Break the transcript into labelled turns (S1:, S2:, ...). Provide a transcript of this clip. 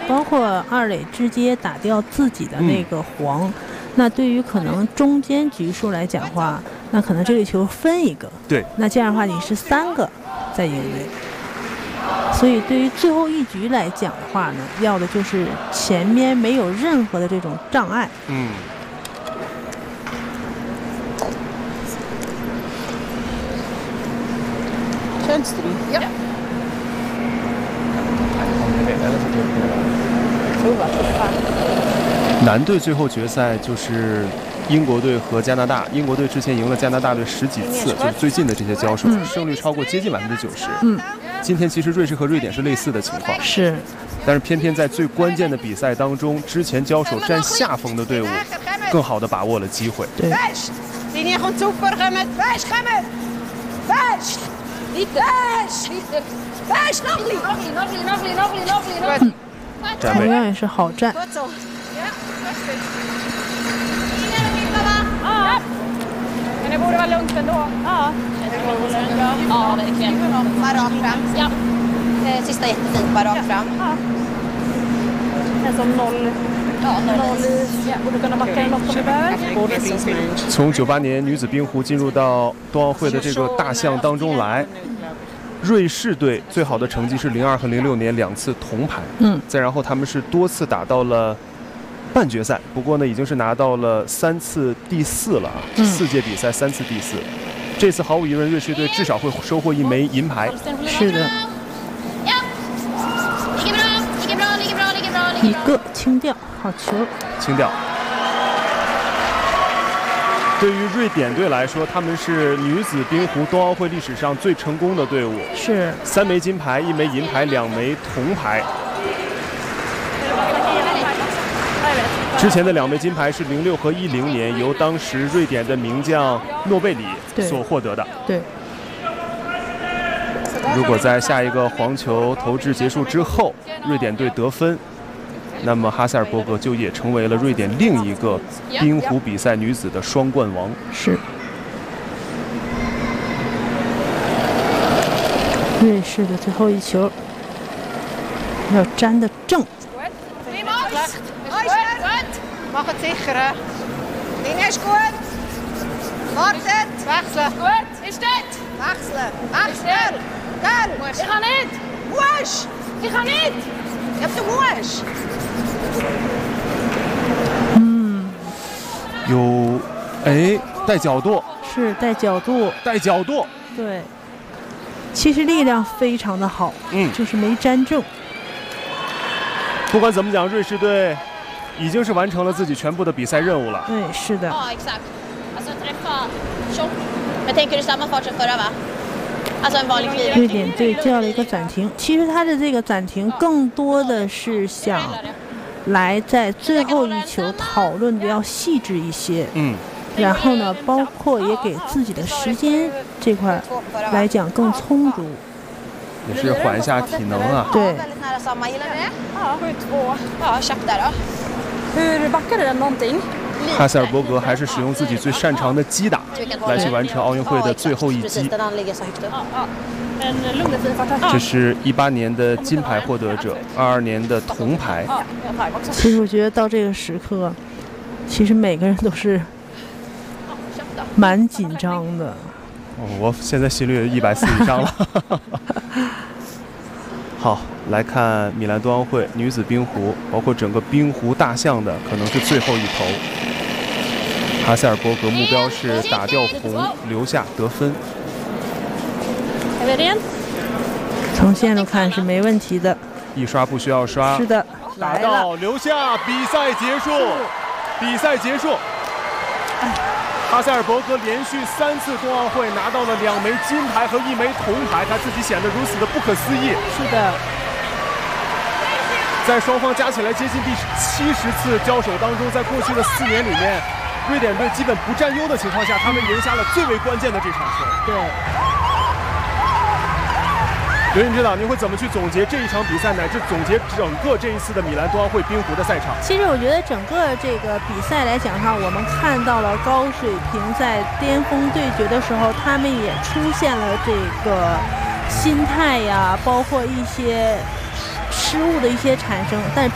S1: 包括二垒直接打掉自己的那个黄，那对于可能中间局数来讲话，那可能这个球分一个，
S2: 对，
S1: 那这样的话你是3个在赢垒。所以对于最后一局来讲的话呢，要的就是前面没有任何的这种障碍。
S2: 男队最后决赛就是英国队和加拿大，英国队之前赢了加拿大队10几次，就是最近的这些交手，胜率超过接近90%。今天其实瑞士和瑞典是类似的情况，
S1: 是，
S2: 但是偏偏在最关键的比赛当中，之前交手占下风的队伍更好的把握了机会。
S1: 对。同样也是好站。
S3: Det borde vara lugnt ändå. Ja. Ja, verkligen. Bara rakt fram. Ja. Sista jättefint, bara rakt fram. Ja. En som 0. Ja, 0. Borde kunna backa in något om vi behöver.
S2: 从98年女子冰壶进入到冬奥会的这个大项当中来，瑞士队最好的成绩是02和06年2次铜牌。再然后他们是多次打到了半决赛，不过呢，已经是拿到了3次第4了啊，4届比赛3次第4。这次毫无疑问，瑞士队至少会收获1枚银牌。
S1: 是的，一个清掉，好球，
S2: 清掉。对于瑞典队来说，他们是女子冰壶冬奥会历史上最成功的队伍，
S1: 是
S2: 3枚金牌、1枚银牌、2枚铜牌。之前的2枚金牌是06和10年由当时瑞典的名将诺贝里所获得的。
S1: 对。
S2: 如果在下一个黄球投掷结束之后，瑞典队得分，那么哈塞尔伯格就也成为了瑞典另一个冰壶比赛女子的双冠王。
S1: 是。瑞士的最后一球要粘得正。
S3: Mach het sicherer. Linie ist gut. Wartet. Wechseln. Gut. Ist das? Wechseln. Wechseln. Gell? Ich kann nicht. Musst. Ich kann nicht. Ja, du musst.
S2: 有，带角度。
S1: 是带角度。
S2: 带角度。
S1: 对。其实力量非常的好，就是没粘正。
S2: 不管怎么讲，瑞士队已经是完成了自己全部的比赛任务了。
S1: 对，是的。瑞典队叫了一个暂停，其实他的这个暂停更多的是想来在最后一球讨论的要细致一些。然后呢，包括也给自己的时间这块来讲更充足。
S2: 也是缓一下体能啊。
S1: 对。
S2: 哈塞尔伯格还是使用自己最擅长的击打来去完成奥运会的最后一击。这是18年的金牌获得者，22年的铜牌。
S1: 其实我觉得到这个时刻，其实每个人都是蛮紧张的。
S2: 我现在心率140以上了。好，来看米兰冬奥会女子冰壶，包括整个冰壶大项的可能是最后一投。哈塞尔伯格目标是打掉红，留下得分。
S1: 从线路看是没问题的，
S2: 一刷不需要刷。
S1: 是的，
S2: 打到留下，比赛结束，比赛结束。哈塞尔伯格连续3次冬奥会拿到了2枚金牌和1枚铜牌，他自己显得如此的不可思议。
S1: 是的，
S2: 在双方加起来接近第70次交手当中，在过去的4年里面，瑞典队基本不占优的情况下，他们赢下了最为关键的这场球。
S1: 对。
S2: 刘云指导，您会怎么去总结这一场比赛，乃至总结整个这一次的米兰冬奥会冰壶的赛场？
S1: 其实我觉得整个这个比赛来讲哈，我们看到了高水平在巅峰对决的时候，他们也出现了这个心态呀，包括一些失误的一些产生，但